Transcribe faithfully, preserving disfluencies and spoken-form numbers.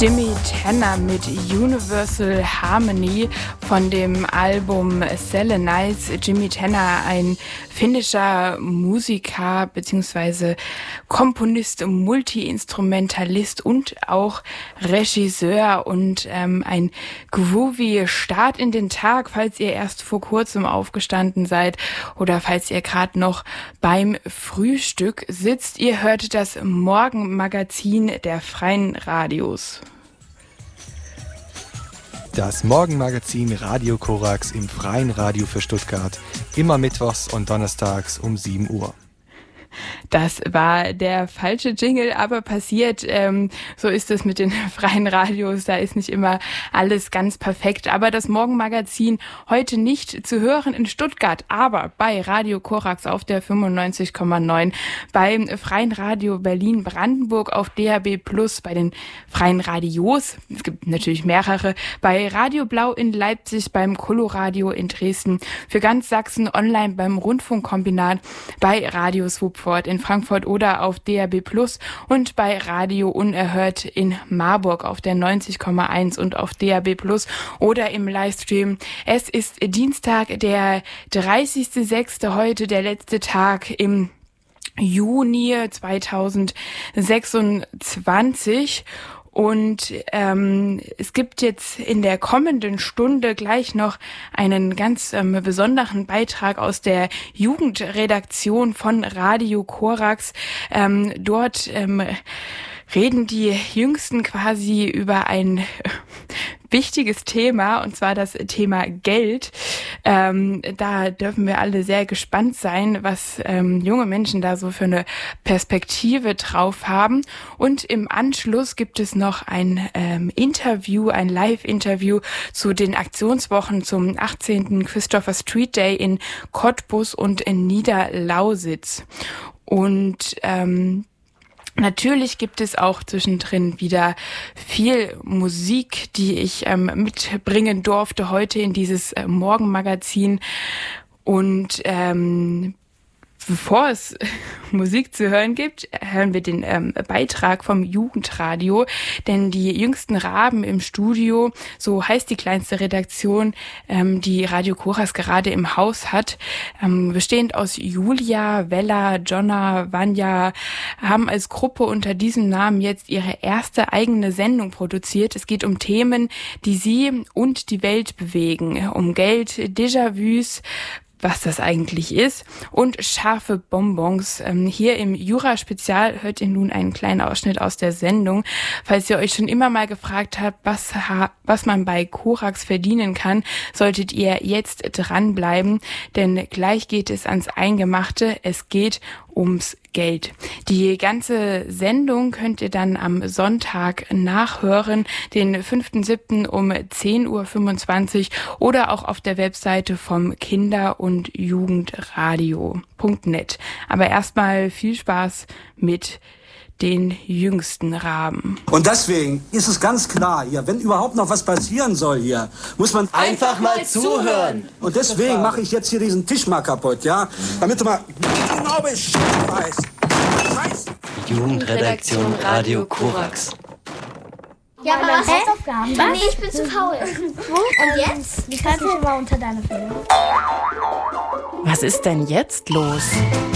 Jimmy Tenner mit Universal Harmony von dem Album Selenite. Jimmy Tenner, ein finnischer Musiker bzw. Komponist, Multi-Instrumentalist und auch Regisseur und ähm, ein groovy Start in den Tag, falls ihr erst vor kurzem aufgestanden seid oder falls ihr gerade noch beim Frühstück sitzt. Ihr hört das Morgenmagazin der Freien Radios. Das Morgenmagazin Radio Korax im Freien Radio für Stuttgart. Immer mittwochs und donnerstags um sieben Uhr. Das war der falsche Jingle, aber passiert. Ähm, so ist es mit den freien Radios. Da ist nicht immer alles ganz perfekt. Aber das Morgenmagazin heute nicht zu hören in Stuttgart, aber bei Radio Korax auf der fünfundneunzig Komma neun, beim Freien Radio Berlin-Brandenburg auf D A B plus, bei den freien Radios. Es gibt natürlich mehrere. Bei Radio Blau in Leipzig, beim Coloradio in Dresden, für ganz Sachsen online beim Rundfunkkombinat, bei Radio Swupfort in Frankfurt oder auf D A B plus und bei Radio Unerhört in Marburg auf der neunzig Komma eins und auf D A B plus oder im Livestream. Es ist Dienstag, der dreißigster sechster heute, der letzte Tag im Juni zweitausendsechsundzwanzig. Und ähm, es gibt jetzt in der kommenden Stunde gleich noch einen ganz ähm, besonderen Beitrag aus der Jugendredaktion von Radio Korax. Ähm, dort ähm, reden die Jüngsten quasi über ein äh, wichtiges Thema, und zwar das Thema Geld. Ähm, da dürfen wir alle sehr gespannt sein, was ähm, junge Menschen da so für eine Perspektive drauf haben. Und im Anschluss gibt es noch ein ähm, Interview, ein Live-Interview zu den Aktionswochen zum achtzehnten Christopher Street Day in Cottbus und in Niederlausitz. Und ähm, natürlich gibt es auch zwischendrin wieder viel Musik, die ich ähm, mitbringen durfte heute in dieses äh, Morgenmagazin. Und ähm, bevor es Musik zu hören gibt, hören wir den ähm, Beitrag vom Jugendradio, denn die jüngsten Raben im Studio, so heißt die kleinste Redaktion, ähm, die Radio Korax gerade im Haus hat, ähm, bestehend aus Julia, Vella, Jonna, Vanja, haben als Gruppe unter diesem Namen jetzt ihre erste eigene Sendung produziert. Es geht um Themen, die sie und die Welt bewegen, um Geld, Déjà-vus, was das eigentlich ist, und scharfe Bonbons. Ähm, hier im Jura-Spezial hört ihr nun einen kleinen Ausschnitt aus der Sendung. Falls ihr euch schon immer mal gefragt habt, was, ha- was man bei Korax verdienen kann, solltet ihr jetzt dranbleiben, denn gleich geht es ans Eingemachte. Es geht ums Geld. Die ganze Sendung könnt ihr dann am Sonntag nachhören, den fünften siebten um zehn Uhr fünfundzwanzig oder auch auf der Webseite vom Kinder- und Jugendradio punkt net. Aber erstmal viel Spaß mit den jüngsten Raben. Und deswegen ist es ganz klar hier, wenn überhaupt noch was passieren soll hier, muss man einfach mal zuhören. Und deswegen mache ich jetzt hier diesen Tisch mal kaputt, ja? Damit du mal genau Bescheid weißt. Scheiße. Jugendredaktion Radio Korax. Ja, aber was Hausaufgaben? Nee, ich bin zu faul. Und jetzt? Ich kann dich immer unter deine Finger. Was ist denn jetzt los?